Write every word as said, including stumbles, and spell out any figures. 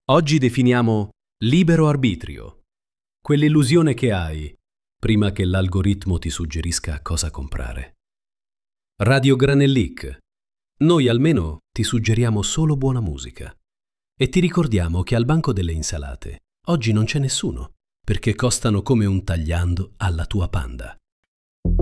Oggi definiamo libero arbitrio, quell'illusione che hai prima che l'algoritmo ti suggerisca cosa comprare. Radio Granellic. Noi almeno ti suggeriamo solo buona musica. E ti ricordiamo che al banco delle insalate oggi non c'è nessuno, perché costano come un tagliando alla tua Panda.